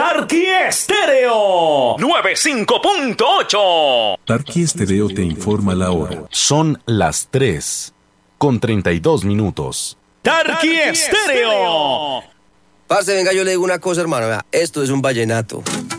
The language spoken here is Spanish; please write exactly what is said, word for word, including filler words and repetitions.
Tarqui Estéreo noventa y cinco punto ocho. Tarqui Estéreo te informa la hora. Son las tres con treinta y dos minutos. Tarqui Estéreo. Parce, venga, yo le digo una cosa, hermano. Vea, esto es un vallenato.